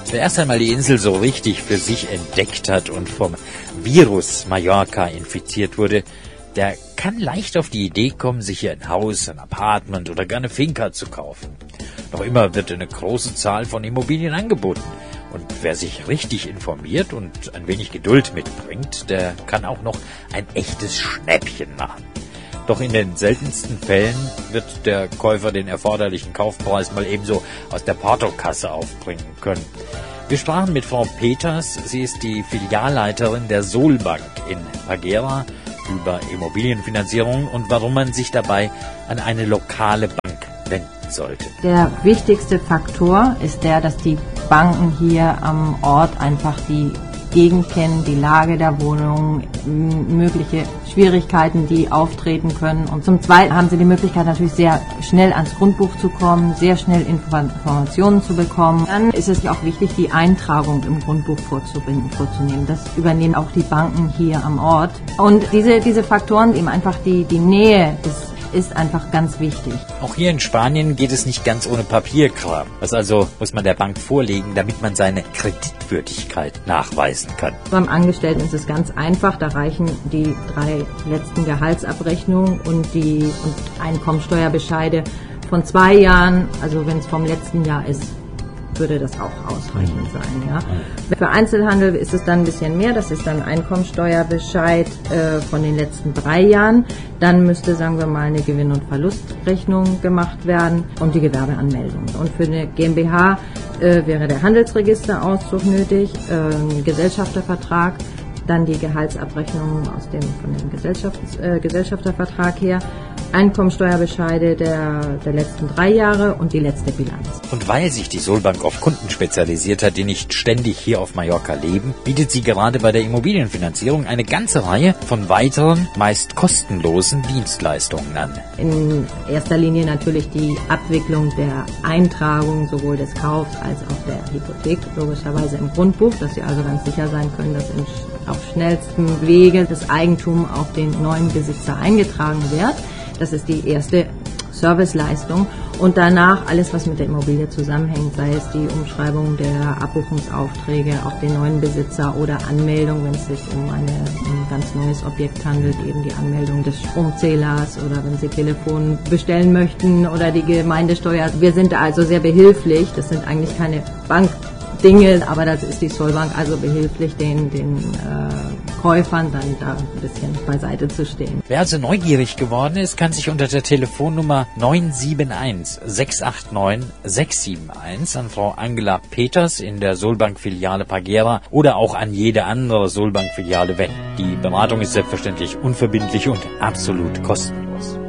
Wer erst einmal die Insel so richtig für sich entdeckt hat und vom Virus Mallorca infiziert wurde, der kann leicht auf die Idee kommen, sich hier ein Haus, ein Apartment oder gar eine Finca zu kaufen. Noch immer wird eine große Zahl von Immobilien angeboten. Und wer sich richtig informiert und ein wenig Geduld mitbringt, der kann auch noch ein echtes Schnäppchen machen. Doch in den seltensten Fällen wird der Käufer den erforderlichen Kaufpreis mal ebenso aus der Portokasse aufbringen können. Wir sprachen mit Frau Peters, sie ist die Filialleiterin der Solbank in Pagera, über Immobilienfinanzierung und warum man sich dabei an eine lokale Bank wenden sollte. Der wichtigste Faktor ist der, dass die Banken hier am Ort einfach die Gegend kennen, die Lage der Wohnung, mögliche Schwierigkeiten, die auftreten können. Und zum Zweiten haben sie die Möglichkeit, natürlich sehr schnell ans Grundbuch zu kommen, sehr schnell Informationen zu bekommen. Dann ist es auch wichtig, die Eintragung im Grundbuch vorzunehmen. Das übernehmen auch die Banken hier am Ort. Und diese Faktoren, eben einfach die Nähe ist einfach ganz wichtig. Auch hier in Spanien geht es nicht ganz ohne Papierkram. Was also muss man der Bank vorlegen, damit man seine Kreditwürdigkeit nachweisen kann? Beim Angestellten ist es ganz einfach. Da reichen die 3 letzten Gehaltsabrechnungen und Einkommensteuerbescheide von 2 Jahren. Also wenn es vom letzten Jahr ist, würde das auch ausreichend sein. Ja. Für Einzelhandel ist es dann ein bisschen mehr, das ist dann Einkommensteuerbescheid von den letzten 3 Jahren. Dann müsste, sagen wir mal, eine Gewinn- und Verlustrechnung gemacht werden und die Gewerbeanmeldung. Und für eine GmbH wäre der Handelsregisterauszug nötig, Gesellschaftervertrag, dann die Gehaltsabrechnung von dem Gesellschaftervertrag her, Einkommensteuerbescheide der letzten 3 Jahre und die letzte Bilanz. Und weil sich die Solbank auf Kunden spezialisiert hat, die nicht ständig hier auf Mallorca leben, bietet sie gerade bei der Immobilienfinanzierung eine ganze Reihe von weiteren, meist kostenlosen Dienstleistungen an. In erster Linie natürlich die Abwicklung der Eintragung sowohl des Kaufs als auch der Hypothek, logischerweise im Grundbuch, dass Sie also ganz sicher sein können, dass auf schnellstem Wege das Eigentum auf den neuen Besitzer eingetragen wird. Das ist die erste Serviceleistung. Und danach alles, was mit der Immobilie zusammenhängt, sei es die Umschreibung der Abbuchungsaufträge auf den neuen Besitzer oder Anmeldung, wenn es sich um ein ganz neues Objekt handelt, eben die Anmeldung des Stromzählers oder wenn Sie Telefon bestellen möchten oder die Gemeindesteuer. Wir sind da also sehr behilflich. Das sind eigentlich keine Bankdinge, aber das ist die Solbank also behilflich, den Käufern dann da ein bisschen beiseite zu stehen. Wer also neugierig geworden ist, kann sich unter der Telefonnummer 971 689 671 an Frau Angela Peters in der Solbank-Filiale Pagera oder auch an jede andere Solbank-Filiale wenden. Die Beratung ist selbstverständlich unverbindlich und absolut kostenlos.